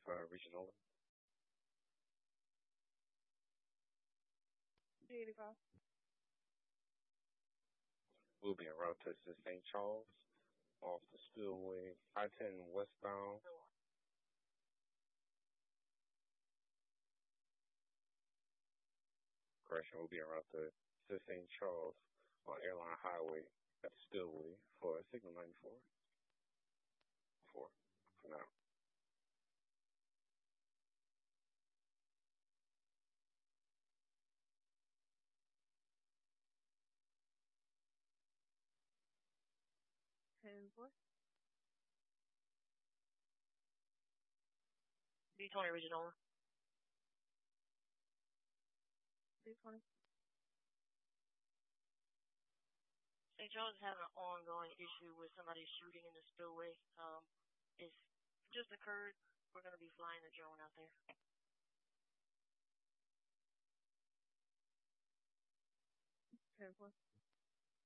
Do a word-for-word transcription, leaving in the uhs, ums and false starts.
eighty-five Regional. eighty-five. We'll be en route to Saint Charles off the Spillway, I ten westbound. Correction, we'll be en route to Saint Charles on Airline Highway at the Spillway for Signal ninety-four. Four for now. ten four. D twenty Regional. D twenty. Saint Charles is having an ongoing issue with somebody shooting in the spillway. Um, it's just occurred. We're going to be flying the drone out there. ten four.